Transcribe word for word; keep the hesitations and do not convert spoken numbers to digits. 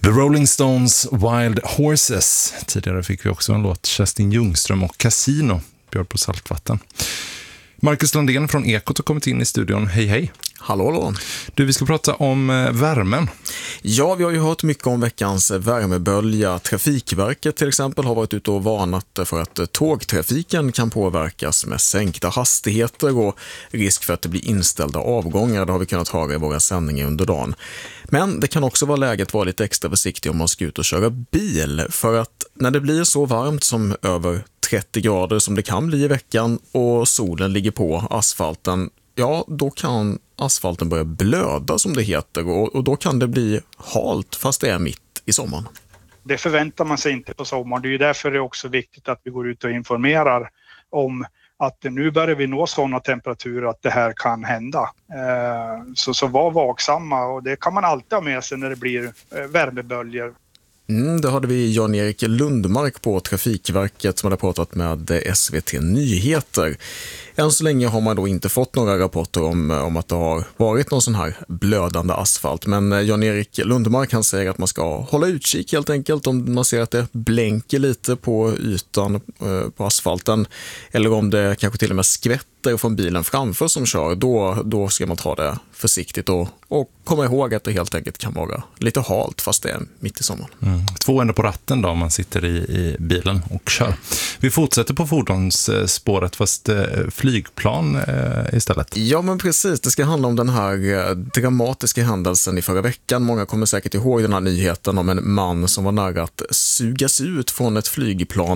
The Rolling Stones, Wild Horses. Tidigare fick vi också en låt, Kerstin Ljungström och Casino, Björn på saltvatten. Marcus Landén från Ekot har kommit in i studion. Hej hej. Hallå, hallå. Du, vi ska prata om eh, värmen. Ja, vi har ju hört mycket om veckans värmebölja. Trafikverket till exempel har varit ute och varnat för att tågtrafiken kan påverkas med sänkta hastigheter och risk för att det blir inställda avgångar. Det har vi kunnat höra i våra sändningar under dagen. Men det kan också vara läget att vara lite extra försiktig om man ska ut och köra bil. För att när det blir så varmt som över trettio grader som det kan bli i veckan och solen ligger på asfalten, ja, då kan asfalten börja blöda som det heter och, och då kan det bli halt fast det är mitt i sommaren. Det förväntar man sig inte på sommaren. Det är ju därför det är också viktigt att vi går ut och informerar om att nu börjar vi nå sådana temperaturer att det här kan hända. Eh, så, så var vaksamma, och det kan man alltid ha med sig när det blir eh, värmeböljor. Mm, då hade vi Jan-Erik Lundmark på Trafikverket som hade pratat med S V T Nyheter. Än så länge har man då inte fått några rapporter om, om att det har varit någon sån här blödande asfalt. Men Jan-Erik Lundmark, han säger att man ska hålla utkik helt enkelt om man ser att det blänker lite på ytan eh, på asfalten. Eller om det kanske till och med skvätter från bilen framför som kör. Då, då ska man ta det försiktigt och, och komma ihåg att det helt enkelt kan vara lite halt fast det är mitt i sommaren. Mm. Två ändå på ratten då om man sitter i, i bilen och kör. Vi fortsätter på fordonsspåret fast eh, flygplan eh, istället. Ja, men precis. Det ska handla om den här eh, dramatiska händelsen i förra veckan. Många kommer säkert ihåg den här nyheten om en man som var nära att sugas ut från ett flygplan